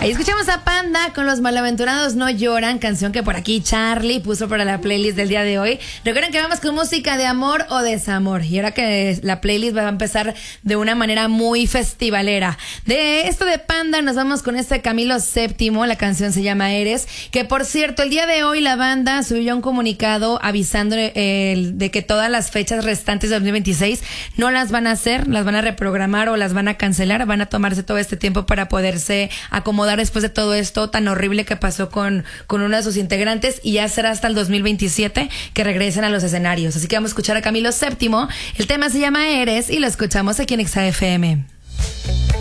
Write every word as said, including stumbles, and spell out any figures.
Ahí escuchamos a Panda con Los Malaventurados No Lloran, canción que por aquí Charlie puso para la playlist del día de hoy. Recuerden que vamos con música de amor o desamor. Y ahora que la playlist va a empezar de una manera muy festivalera. De esto de Panda nos vamos con este Camilo séptimo, la canción se llama Eres. Que por cierto, el día de hoy la banda subió un comunicado avisando eh, de que todas las fechas restantes de dos mil veintiséis no las van a hacer, las van a reprogramar o las van a cancelar. Van a tomarse todo este tiempo para poderse acomodar después de todo esto tan horrible que pasó con, con uno de sus integrantes, y ya será hasta el dos mil veintisiete que regresen a los escenarios. Así que vamos a escuchar a Camilo séptimo. El tema se llama Eres y lo escuchamos aquí en Exa F M.